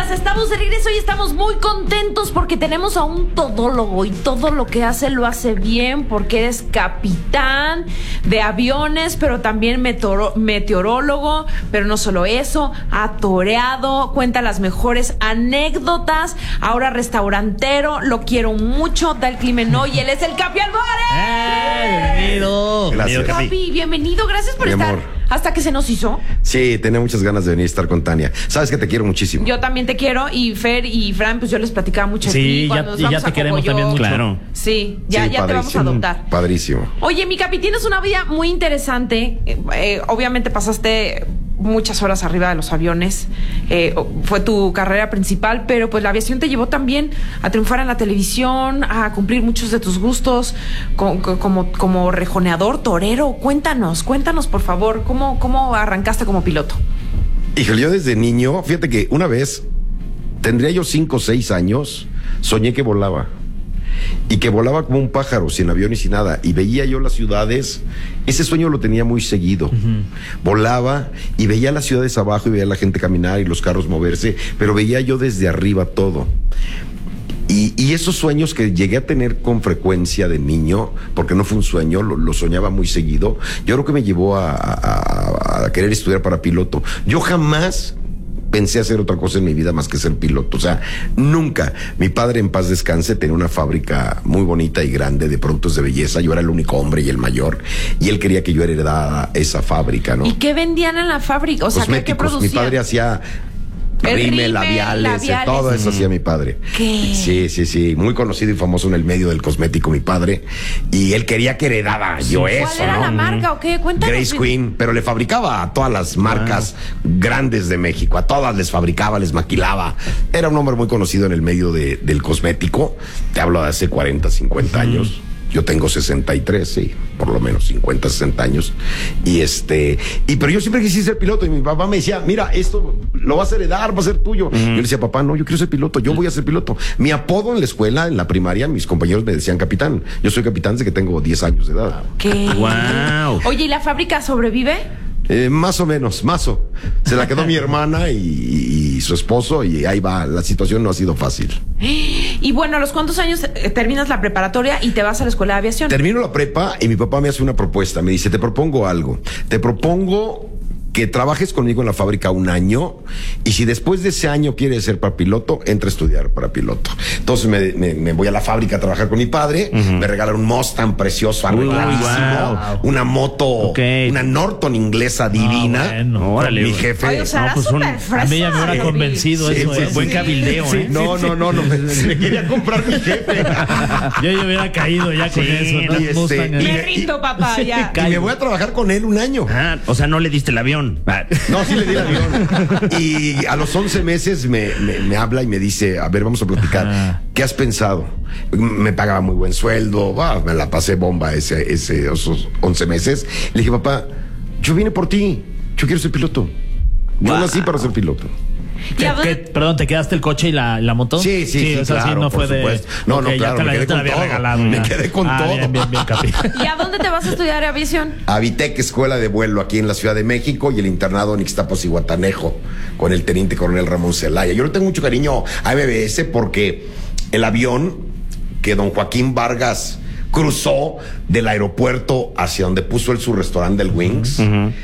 días, estamos de regreso y estamos muy contentos porque tenemos a un todólogo y todo lo que hace lo hace bien porque eres capitán de aviones, pero también meteorólogo, pero no solo eso, ha toreado, cuenta las mejores anécdotas, ahora restaurantero, lo quiero mucho, da el clima hoy y él es el Capi Álvarez. Bienvenido. Gracias. Capi, bienvenido, gracias por Mi estar. amor. Hasta que se nos hizo. Sí, tenía muchas ganas de venir a estar con Tania. Sabes que te quiero muchísimo. Yo también te quiero y Fer y Fran, pues yo les platicaba mucho de Sí, ti. ya, Cuando nos y ya vamos te a queremos Cocoyoc. también mucho. Claro. Sí, ya Sí, te vamos a padrísimo. adoptar. Padrísimo. Oye, mi Capi, tienes una vida muy interesante. Obviamente pasaste muchas horas arriba de los aviones. Fue tu carrera principal, pero pues la aviación te llevó también a triunfar en la televisión, a cumplir muchos de tus gustos como rejoneador, torero. Cuéntanos, por favor, ¿cómo arrancaste como piloto? Híjole, yo desde niño, fíjate que una vez, tendría yo 5 o 6 años, soñé que volaba. Y que volaba como un pájaro, sin avión y sin nada. Y veía yo las ciudades. Ese sueño lo tenía muy seguido. Volaba y veía las ciudades abajo y veía a la gente caminar y los carros moverse. Pero veía yo desde arriba todo. Y esos sueños que llegué a tener con frecuencia de niño, porque no fue un sueño, lo soñaba muy seguido, yo creo que me llevó a querer estudiar para piloto. Yo jamás pensé hacer otra cosa en mi vida más que ser piloto. O sea, nunca. Mi padre, en paz descanse, tenía una fábrica muy bonita y grande de productos de belleza. Yo era el único hombre y el mayor. Y él quería que yo heredara esa fábrica, ¿no? ¿Y qué vendían en la fábrica? O sea, ¿qué Cosméticos. producían? Mi padre hacía rímel, labiales, todo eso hacía mi padre. ¿Qué? Sí, muy conocido y famoso en el medio del cosmético, mi padre. Y él quería que heredara yo eso, ¿Cuál era ¿no? la marca o qué? Cuéntanos. Grace Queen, pero le fabricaba a todas las marcas grandes de México, a todas les fabricaba, les maquilaba. Era un hombre muy conocido en el medio del cosmético. Te hablo de hace 40, 50 años. Yo tengo 63, sí, por lo menos 50, 60 años. Pero yo siempre quise ser piloto y mi papá me decía, mira, esto lo vas a heredar, va a ser tuyo. Yo le decía, papá, no, yo quiero ser piloto, yo voy a ser piloto. Mi apodo en la escuela, en la primaria, mis compañeros me decían capitán. Yo soy capitán desde que tengo 10 años de edad. ¿Qué? Wow. Oye, ¿y la fábrica sobrevive? Más o menos, mazo. Se la quedó mi hermana y su esposo y ahí va. La situación no ha sido fácil. Y bueno, ¿a los cuántos años terminas la preparatoria y te vas a la escuela de aviación? Termino la prepa y mi papá me hace una propuesta. Me dice, te propongo algo. Te propongo que trabajes conmigo en la fábrica 1 año y si después de ese año quieres ser para piloto, entra a estudiar para piloto. Entonces me voy a la fábrica a trabajar con mi padre, me regalan un Mustang precioso, arregladísimo, una moto, una Norton inglesa divina. Bueno, órale, mi jefe. Oye, o sea, era pues súper fresa. a mí ya me hubiera convencido Sí, eso, sí, buen sí. cabildeo, Sí, ¿eh? No, me quería comprar mi jefe. Yo ya hubiera caído ya con eso, ¿no? y Mustang, Me rindo, papá, ya. Y me voy a trabajar con él 1 año. Ah, o sea, no le diste el avión. No, sí le di el avión. Y a los 11 meses me habla y me dice, a ver, vamos a platicar. ¿Qué has pensado? Me pagaba muy buen sueldo. Me la pasé bomba esos 11 meses. Le dije, papá, yo vine por ti. Yo quiero ser piloto. Yo nací para ser piloto. Perdón, ¿te quedaste el coche y la moto? Sí, o sea, claro, sí, no por fue supuesto. de... No, Okay, claro, me quedé con todo. Regalado, Me ya. quedé con todo. Bien, Capi. ¿Y a dónde te vas a estudiar aviación? A Vitec, escuela de vuelo aquí en la Ciudad de México, y el internado en Ixtapas y Guatanejo con el teniente coronel Ramón Celaya. Yo le tengo mucho cariño a MBS porque el avión que don Joaquín Vargas cruzó del aeropuerto hacia donde puso él su restaurante del Wings.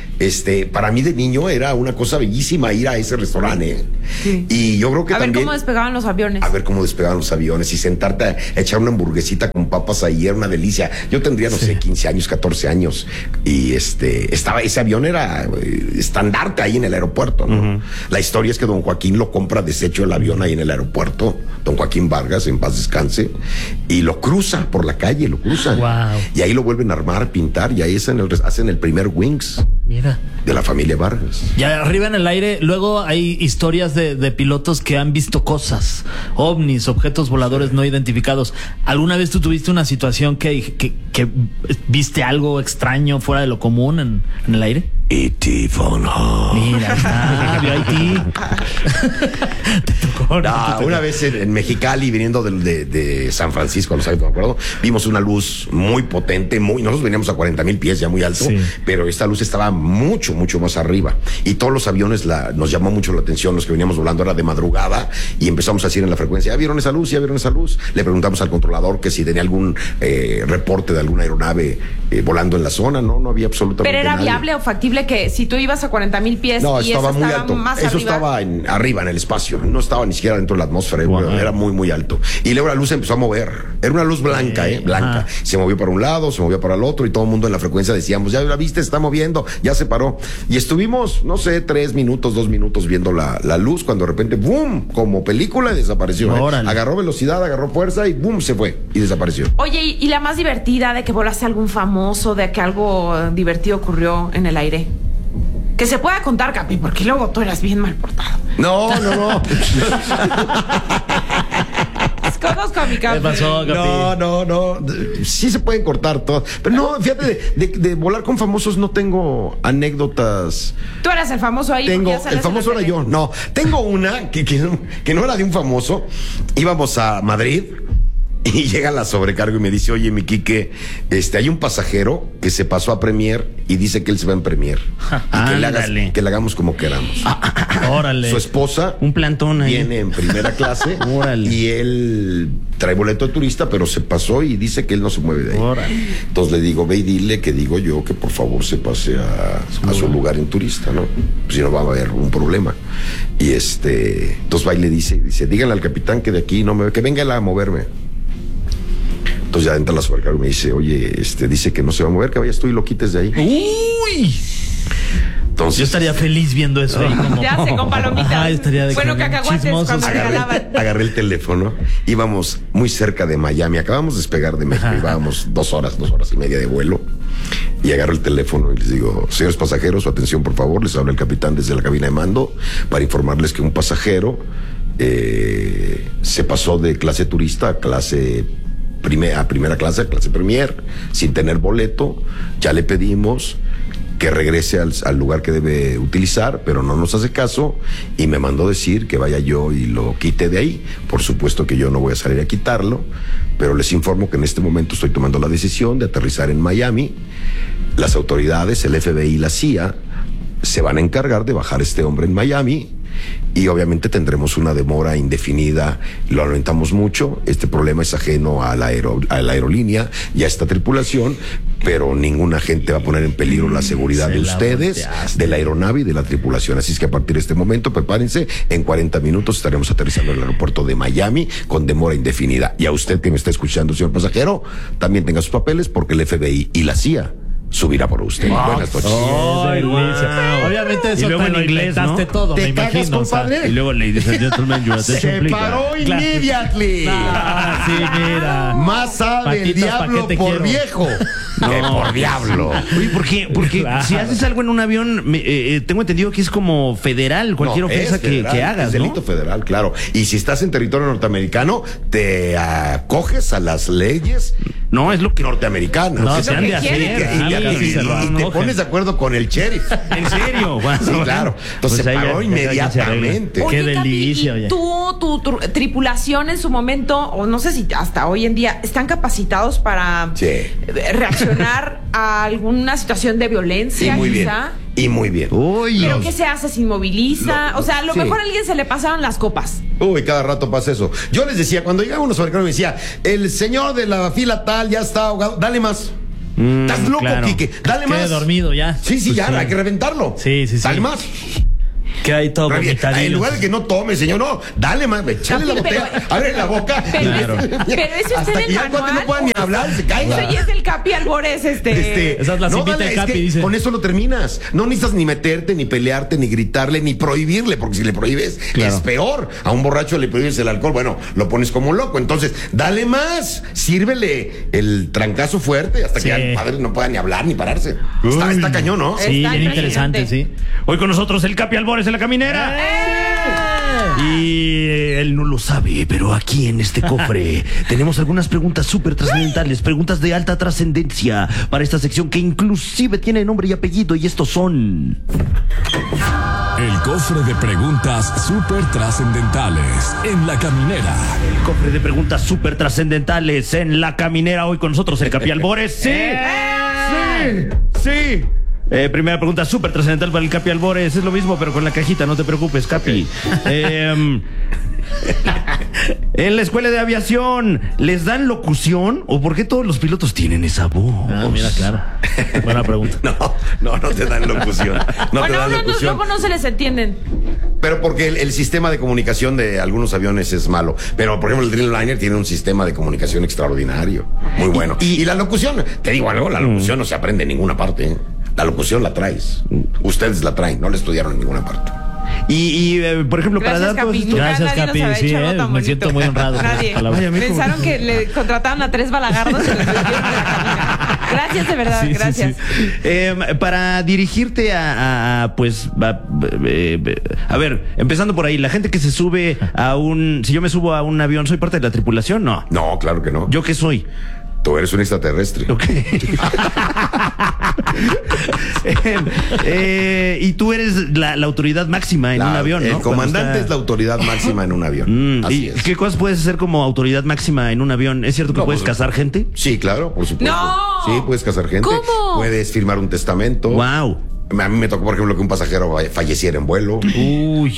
Para mí de niño era una cosa bellísima ir a ese restaurante. Sí. Y yo creo que A ver también... cómo despegaban los aviones. A ver cómo despegaban los aviones y sentarte a echar una hamburguesita con papas ahí era una delicia. Yo tendría, no sé, 15 años, 14 años. Y ese avión era estandarte ahí en el aeropuerto, ¿no? La historia es que don Joaquín lo compra deshecho el avión ahí en el aeropuerto. Don Joaquín Vargas, en paz descanse. Y lo cruza por la calle, lo cruzan. Wow. Y ahí lo vuelven a armar, pintar. Y ahí hacen el primer Wings. Mira. De la familia Vargas. Y arriba en el aire, luego hay historias de pilotos que han visto cosas, ovnis, objetos voladores no identificados. ¿Alguna vez tú tuviste una situación que viste algo extraño fuera de lo común en el aire? E.T. Phone Home. Mira, está, vio Haití. Te tocó. No, una vez en Mexicali, viniendo de San Francisco, no me acuerdo, vimos una luz muy potente, nosotros veníamos a 40,000 pies, ya muy alto, sí, pero esta luz estaba mucho, mucho más arriba. Y todos los aviones nos llamó mucho la atención, los que veníamos volando era de madrugada, y empezamos a decir en la frecuencia, ¿ya vieron esa luz? ¿Ya vieron esa luz? Le preguntamos al controlador que si tenía algún reporte de alguna aeronave volando en la zona. No había absolutamente ¿Pero era nadie. viable o factible que si tú ibas a 40,000 pies No, y estaba eso muy estaba alto. más Eso arriba? estaba arriba en el espacio. No estaba ni siquiera dentro de la atmósfera. Wow. Era muy, muy alto. Y luego la luz se empezó a mover. Era una luz blanca, blanca. Ajá. Se movió para un lado, se movió para el otro y todo el mundo en la frecuencia decíamos, ya la viste, se está moviendo, ya se paró. Y estuvimos, no sé, 3 minutos, 2 minutos viendo la luz cuando de repente, ¡boom! Como película y desapareció. Órale. Agarró velocidad, agarró fuerza y ¡boom! Se fue y desapareció. Oye, ¿y la más divertida de que volaste algún famoso, de que algo divertido ocurrió en el aire? Que se pueda contar, Capi, porque luego tú eras bien mal portado. No. Conozco a mi Capi. ¿Qué pasó, Capi? No. Sí se pueden cortar todo. Pero no, fíjate, de volar con famosos no tengo anécdotas. Tú eras el famoso ahí. porque ya El sales en famoso la era tele. yo. No, tengo una que no era de un famoso. Íbamos a Madrid. Y llega la sobrecargo y me dice, oye, mi Quique, hay un pasajero que se pasó a Premier y dice que él se va en Premier. Y que le hagamos como queramos. Órale. Su esposa Un plantón ahí. viene en primera clase Órale. y él trae boleto de turista, pero se pasó y dice que él no se mueve de ahí. Órale. Entonces le digo, ve y dile que digo yo que por favor se pase a su lugar en turista, ¿no? Pues si no va a haber un problema. Y entonces va y le dice, díganle al capitán que de aquí no me ve, que venga él a moverme. Entonces ya entra la sobrecarga y me dice, oye, dice que no se va a mover, que vayas tú y lo quites de ahí. Uy. Entonces, Yo estaría feliz viendo eso ahí. Como... Ya sé, con palomitas. Ajá, estaría de Bueno, que cacahuates chismosos. cuando regalaban. agarré el teléfono, íbamos muy cerca de Miami, acabamos de despegar de México, íbamos 2 horas y media de vuelo, y agarro el teléfono y les digo, señores pasajeros, su atención por favor, les habla el capitán desde la cabina de mando para informarles que un pasajero se pasó de clase turista a primera clase, clase Premier, sin tener boleto. Ya le pedimos que regrese al lugar que debe utilizar, pero no nos hace caso y me mandó decir que vaya yo y lo quite de ahí. Por supuesto que yo no voy a salir a quitarlo, pero les informo que en este momento estoy tomando la decisión de aterrizar en Miami. Las autoridades, el FBI y la CIA, se van a encargar de bajar a este hombre en Miami. Y obviamente tendremos una demora indefinida. Lo lamentamos mucho. Este problema es ajeno a la aerolínea y a esta tripulación, pero ninguna gente va a poner en peligro la seguridad Se de la ustedes, volteaste. de la aeronave y de la tripulación. Así es que a partir de este momento, prepárense. En 40 minutos estaremos aterrizando en el aeropuerto de Miami con demora indefinida. Y a usted que me está escuchando, señor pasajero, también tenga sus papeles porque el FBI y la CIA subirá por usted. Buenas noches. Ay, Wow. delicia. Obviamente eso Y luego te en lo inglés, inventaste ¿no? todo, ¿Te me cagas, imagino. compadre? Y luego le dice, gentleman, your attention, Se please. paró Claro. immediately. Ah, sí, Más mira. sabe el Paquitos, ¿pa' diablo qué te por quiero? viejo que por diablo. Oye, ¿por qué? Porque Claro. si haces algo en un avión, tengo entendido que es como federal, cualquier No, ofensa es federal, que hagas, es delito ¿no? federal, claro. Y si estás en territorio norteamericano, te acoges a las leyes No, es lo que... norteamericanas. No, Sí, se han de que hacer. quieren. y te pones de acuerdo con el sheriff. ¿En serio? Sí, claro. Entonces Pues se ahí paró ya inmediatamente. Qué Oye, Capi, delicia, ¿y oye. tu tripulación en su momento, o no sé si hasta hoy en día, están capacitados para Sí. reaccionar a alguna situación de Y violencia, muy bien. quizá? Y muy bien. Uy. ¿Pero qué se hace? ¿Se inmoviliza? O sea, a lo sí. mejor a alguien se le pasaron las copas. Uy, cada rato pasa eso. Yo les decía, cuando llegaba uno sobrecargo, me decía, el señor de la fila tal ya está ahogado, dale más. Estás loco, claro. Quique, dale Quede más. dormido ya. Sí, Pues ya, hay que reventarlo. Sí. Dale más. Que hay todo En vomitadillo. lugar de que no tome, señor, no, dale más, échale la Pero- botella, abre la boca. Pero ese usted Hasta el que ya cuando manual, no pueda ni hablar, se caiga. Eso ya es el Capi Albores, Esas las invita dale, el es Capi, que dice. con eso lo terminas. No necesitas ni meterte, ni pelearte, ni gritarle, ni prohibirle, porque si le prohíbes Claro. es peor. A un borracho le prohíbes el alcohol, bueno, lo pones como loco. Entonces, dale más, sírvele el trancazo fuerte hasta Sí. que el padre no pueda ni hablar ni pararse. Está cañón, ¿no? Sí, Está bien interesante, impresionante. sí. Hoy con nosotros el Capi Albores en la caminera. Y el lo sabe, pero aquí en este cofre tenemos algunas preguntas súper trascendentales, preguntas de alta trascendencia para esta sección que inclusive tiene nombre y apellido, y estos son... El cofre de preguntas súper trascendentales en La Caminera. El cofre de preguntas súper trascendentales en La Caminera. Hoy con nosotros el Capi Albores. ¡Sí! ¡Sí! Primera pregunta súper trascendental para el Capi Albores. Es lo mismo, pero con la cajita, no te preocupes, Capi. En la escuela de aviación, ¿les dan locución? ¿O por qué todos los pilotos tienen esa voz? Ah, mira, claro. Buena pregunta. No te dan locución. No te dan locución. Luego no se les entienden. Pero porque el sistema de comunicación de algunos aviones es malo. Pero, por ejemplo, el Dreamliner tiene un sistema de comunicación extraordinario. Muy bueno. Y la locución, te digo algo, la locución no se aprende en ninguna parte, ¿eh? La locución la traes. Ustedes la traen, no la estudiaron en ninguna parte. Por ejemplo, Gracias, para dar todos Capi. estos... Nunca Gracias, nadie nos Capi. había Sí, hecho algo tan me bonito. siento muy honrado. Nadie. Pensaron que le contrataban a 3 balagardos y los metieron en la cabina. Gracias, de verdad, Sí, gracias. sí. Para dirigirte a ver, empezando por ahí, la gente que se sube si yo me subo a un avión, ¿soy parte de la tripulación? No. No, claro que no. ¿Yo qué soy? Tú eres un extraterrestre. Ok. Y tú eres la autoridad máxima en un avión, ¿no? El comandante es la autoridad máxima en un avión. Así ¿Y es. qué cosas puedes hacer como autoridad máxima en un avión? ¿Es cierto que puedes casar gente? Sí, claro, por supuesto. ¡No! Sí, puedes casar gente. ¿Cómo? Puedes firmar un testamento. Wow. A mí me tocó, por ejemplo, que un pasajero falleciera en vuelo. Uy.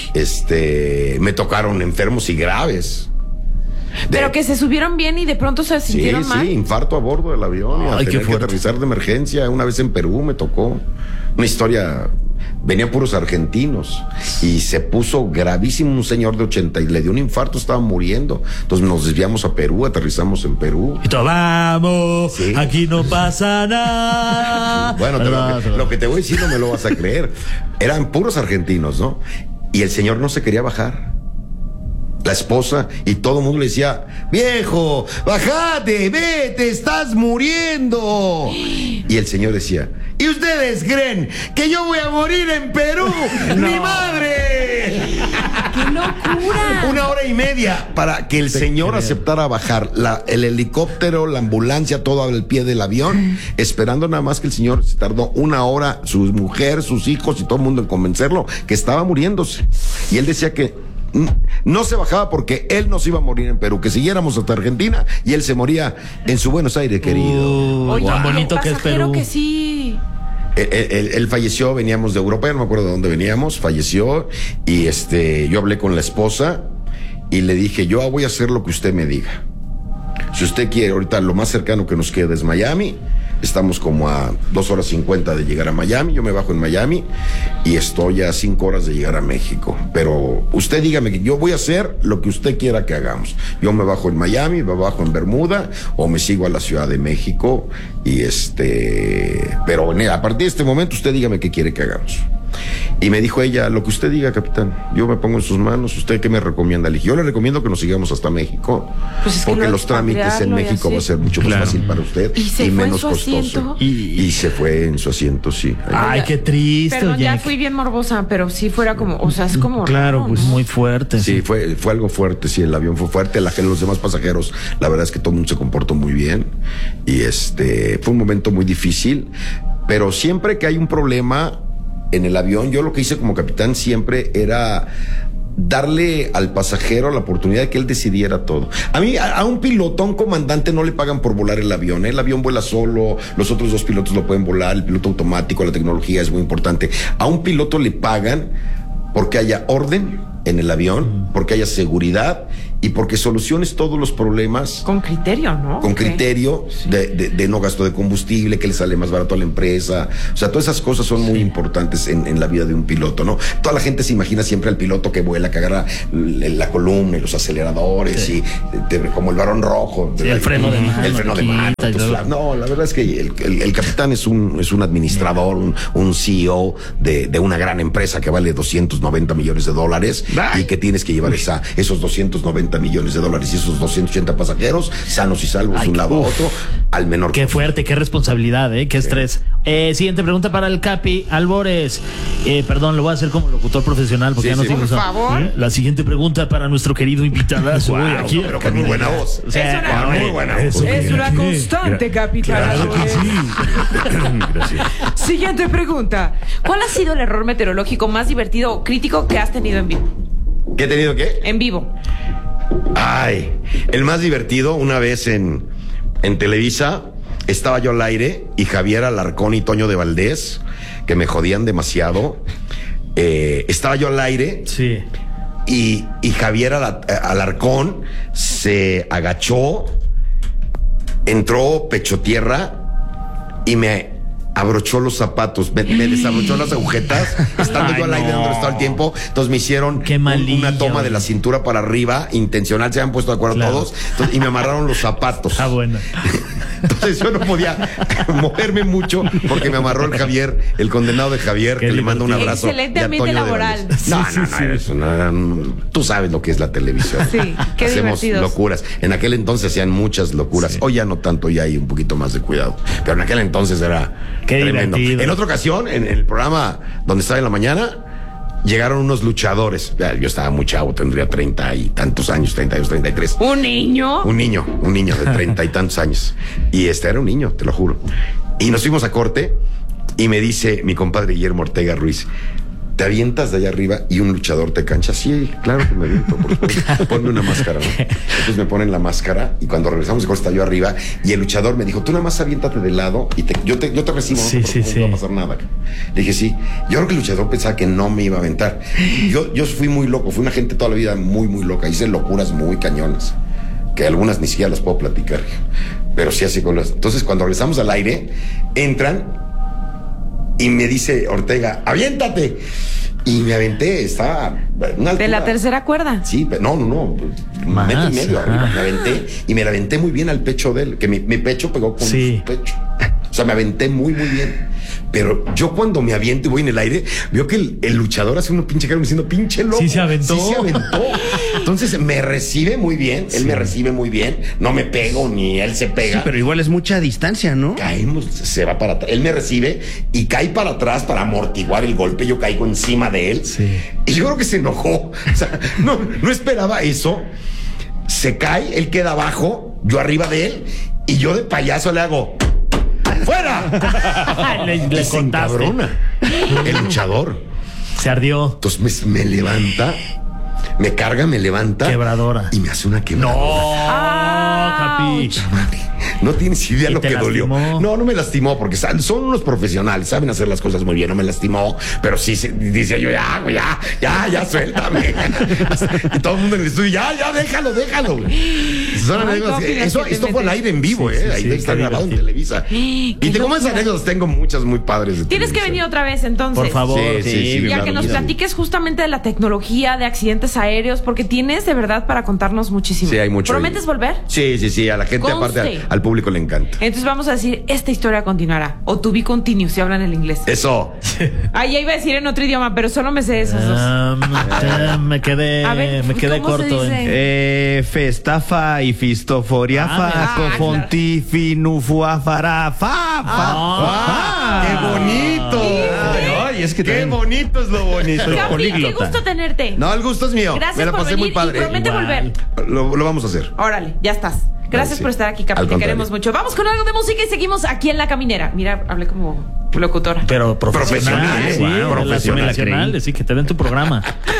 Me tocaron enfermos y graves. Pero que se subieron bien y de pronto se sintieron mal. Sí, infarto a bordo del avión. Y a Ay, qué tener que fuerte. aterrizar de emergencia. Una vez en Perú me tocó una historia. Venían puros argentinos y se puso gravísimo un señor de 80 y le dio un infarto, estaba muriendo. Entonces nos desviamos a Perú, aterrizamos en Perú. Y todo, vamos, Sí. aquí no pasa nada. Bueno, lo que te voy a decir no me lo vas a creer. Eran puros argentinos, ¿no? Y el señor no se quería bajar. La esposa y todo el mundo le decía, viejo, bájate, vete, estás muriendo. Y el señor decía, ¿y ustedes creen que yo voy a morir en Perú? ¡Mi madre! ¡Qué locura! 1 hora y media para que el señor aceptara bajar el helicóptero, la ambulancia, todo al pie del avión, esperando nada más que el señor se tardó 1 hora, su mujer, sus hijos y todo el mundo en convencerlo que estaba muriéndose. Y él decía que no se bajaba porque él nos iba a morir en Perú, que siguiéramos hasta Argentina y él se moría en su Buenos Aires, querido. Oye, Tan y el bonito que es pasajero Perú. que sí. Él falleció, veníamos de Europa, ya no me acuerdo de dónde veníamos, falleció y yo hablé con la esposa y le dije, yo voy a hacer lo que usted me diga. Si usted quiere, ahorita lo más cercano que nos queda es Miami. Estamos como a 2 horas 50 de llegar a Miami. Yo me bajo en Miami y estoy a 5 horas de llegar a México. Pero usted dígame que yo voy a hacer lo que usted quiera que hagamos. Yo me bajo en Miami, me bajo en Bermuda o me sigo a la Ciudad de México y pero a partir de este momento usted dígame qué quiere que hagamos. Y me dijo ella, lo que usted diga, capitán, yo me pongo en sus manos, ¿usted qué me recomienda? Le dije, yo le recomiendo que nos sigamos hasta México, Pues es que porque lo los trámites en expatriarlo y México así. va a ser mucho más fácil para usted ¿Y se fue en menos su costoso. asiento? Y se fue en su asiento, sí. Ay, qué triste, Perdón, oye. ya fui bien morbosa, pero sí fuera como, o sea, es como Claro, raro, pues, ¿no? Muy fuerte. Sí, fue algo fuerte, sí, el avión fue fuerte, los demás pasajeros, la verdad es que todo el mundo se comportó muy bien y fue un momento muy difícil, pero siempre que hay un problema en el avión, yo lo que hice como capitán siempre era darle al pasajero la oportunidad de que él decidiera todo. A un piloto, a un comandante no le pagan por volar el avión, ¿eh? El avión vuela solo, los otros 2 pilotos lo pueden volar, el piloto automático, la tecnología es muy importante. A un piloto le pagan porque haya orden en el avión, porque haya seguridad y porque soluciones todos los problemas Con criterio, ¿no? con Ok. criterio de no gasto de combustible, que le sale más barato a la empresa. O sea, todas esas cosas son muy importantes en la vida de un piloto, ¿no? Toda la gente se imagina siempre al piloto que vuela, que agarra la columna y los aceleradores y como el varón rojo. Sí, el freno de mano, El freno de mano. quita y Entonces, todo. no, la verdad es que el capitán es un administrador, un CEO de una gran empresa que vale $290 millones y que tienes que llevar esos $290 millones y esos 280 pasajeros sanos y salvos de un lado a otro al menor Qué costo. fuerte, qué responsabilidad, qué estrés. Siguiente pregunta para el Capi Albores. Perdón, lo voy a hacer como locutor profesional porque Sí, ya no sí, tengo por esa- favor. La siguiente pregunta para nuestro querido invitado. Aquí, pero con muy buena voz. O sea, Muy buena voz. Es una constante, capitán. Gracias. Siguiente pregunta. ¿Cuál ha sido el error meteorológico más divertido o crítico que has tenido en vivo? ¿Qué he tenido qué? En vivo. Ay, el más divertido, una vez en Televisa, estaba yo al aire y Javier Alarcón y Toño de Valdés, que me jodían demasiado. Estaba yo al aire sí. y Javier Alarcón se agachó, entró pecho tierra y me abrochó los zapatos, me desabrochó las agujetas, estando Ay, yo al aire no. donde estaba el tiempo. Entonces me hicieron Qué malillo, una toma de la güey. cintura para arriba, intencional, se habían puesto de acuerdo Claro. todos, y me amarraron los zapatos. Ah, bueno. Entonces yo no podía moverme mucho porque me amarró el Javier, el condenado de Javier, Qué que le mando un divertido. abrazo. Excelente y a ambiente Toño de laboral. Valdés. No, Sí, no, sí, no, sí. eres tú sabes lo que es la televisión. Sí, qué Hacemos divertidos. locuras. En aquel entonces hacían muchas locuras. Sí. Hoy ya no tanto, ya hay un poquito más de cuidado. Pero en aquel entonces era Qué tremendo. divertido. En otra ocasión, en el programa donde estaba en la mañana, llegaron unos luchadores. Ya, yo estaba muy chavo, tendría 30 y tantos años, 32, 33. ¿Un niño? Un niño de 30 y tantos años. Y era un niño, te lo juro. Y nos fuimos a corte y me dice mi compadre Guillermo Ortega Ruiz, ¿te avientas de allá arriba y un luchador te cancha? Sí, claro que me aviento, por favor. Ponme una máscara, ¿no? Entonces me ponen la máscara y cuando regresamos de corte estaba yo arriba y el luchador me dijo, tú nada más aviéntate de lado y yo te recibo, Sí, no, sí, no sí. va a pasar nada. Le dije, sí. Yo creo que el luchador pensaba que no me iba a aventar. Yo fui muy loco, fui una gente toda la vida muy, muy loca. Hice locuras muy cañonas, que algunas ni siquiera las puedo platicar, pero sí así con las... Entonces cuando regresamos al aire, entran y me dice Ortega, aviéntate. Y me aventé, estaba... ¿De la tercera cuerda? Sí, pero no, Más, metro y medio ajá. arriba. Me aventé y me la aventé muy bien al pecho de él, que mi pecho pegó con Sí. su pecho. O sea, me aventé muy, muy bien. Pero yo cuando me aviento y voy en el aire, veo que el luchador hace una pinche cara diciendo, pinche loco. Sí se aventó. Sí se aventó. Entonces me recibe muy bien, él me recibe muy bien, no me pego ni él se pega. Sí, pero igual es mucha distancia, ¿no? Caemos, se va para atrás. Él me recibe y cae para atrás para amortiguar el golpe. Yo caigo encima de él. Sí. Y yo creo que se enojó. O sea, no esperaba eso. Se cae, él queda abajo, yo arriba de él, y yo de payaso le hago ¡fuera! le Y se contaste. encabrona el luchador. Se ardió. Entonces me levanta, me carga, me levanta. Quebradora. Y me hace una quebradora. Capi. No tienes idea ¿Y lo te que dolió. lastimó? No me lastimó porque son unos profesionales, saben hacer las cosas muy bien. No me lastimó, pero sí dice yo, ya, suéltame. Y todo el mundo en el estudio, ya, déjalo. Son Ay, anécdotas ¿cómo que- opinas que te esto fue al metes? aire en vivo, Sí, sí, ahí sí, está qué grabado en divertido. Televisa. Y te como esas anécdotas tengo muchas muy padres. de Tienes que Televisa. venir otra vez entonces. Por favor. Sí, Ya claro, que nos sí. platiques justamente de la tecnología, de accidentes aéreos, porque tienes de verdad para contarnos muchísimo. Sí, hay mucho. ¿Prometes ahí. volver? Sí, a la gente, Conste. aparte al público le encanta. Entonces vamos a decir, esta historia continuará. O to be continued, si hablan el inglés. Eso. Ay, ya iba a decir en otro idioma, pero solo me sé esos dos. Me quedé, A ver, me quedé ¿cómo se corto. dice? Festafa y fistoforiafa, Ah, cofontifinufuafarafa. ¡Qué bonito! Ay, es que ¡Qué también- bonito es lo bonito! Capi, qué políglota. gusto tenerte. No, el gusto es mío. Gracias Me la por pasé venir muy padre. y promete Igual. volver. Lo vamos a hacer. Órale, ya estás. Gracias sí. por estar aquí, Al Capi. Te contrario. queremos mucho. Vamos con algo de música y seguimos aquí en La Caminera. Mira, hablé como locutora. Pero profesional, Profesional, sí, wow, profesional, profesional. sí, que te den tu programa.